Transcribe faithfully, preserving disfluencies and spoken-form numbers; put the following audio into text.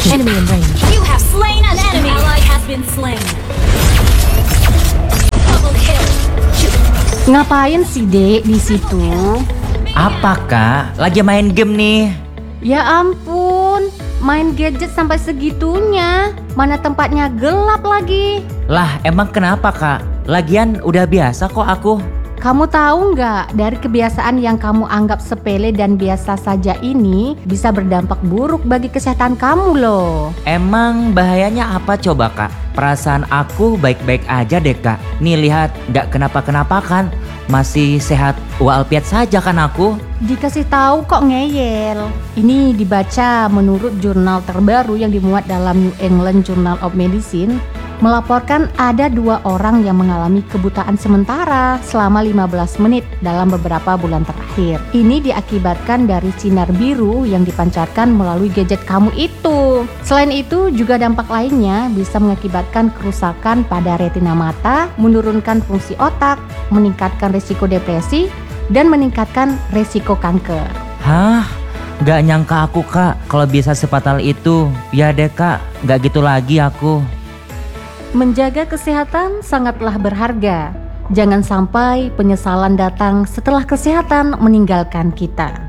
Enemy in range. You have slain an enemy. Ally has been slain. Double kill. Ngapain sih Dek di situ? Apa kak? Lagi main game nih. Ya ampun, main gadget sampai segitunya. Mana tempatnya gelap lagi. Lah emang kenapa kak? Lagian udah biasa kok aku. Kamu tahu nggak, dari kebiasaan yang kamu anggap sepele dan biasa saja ini bisa berdampak buruk bagi kesehatan kamu loh. Emang bahayanya apa coba kak? Perasaan aku baik-baik aja deh kak. Nih lihat, nggak kenapa-kenapa kan? Masih sehat walafiat saja kan aku? Dikasih tahu kok ngeyel. Ini dibaca menurut jurnal terbaru yang dimuat dalam New England Journal of Medicine, melaporkan ada dua orang yang mengalami kebutaan sementara selama lima belas menit dalam beberapa bulan terakhir. Ini diakibatkan dari sinar biru yang dipancarkan melalui gadget kamu itu. Selain itu, juga dampak lainnya bisa mengakibatkan kerusakan pada retina mata, menurunkan fungsi otak, meningkatkan risiko depresi, dan meningkatkan risiko kanker. Hah? Nggak nyangka aku kak kalau bisa sefatal itu. Ya deh kak, nggak gitu lagi aku. Menjaga kesehatan sangatlah berharga. Jangan sampai penyesalan datang setelah kesehatan meninggalkan kita.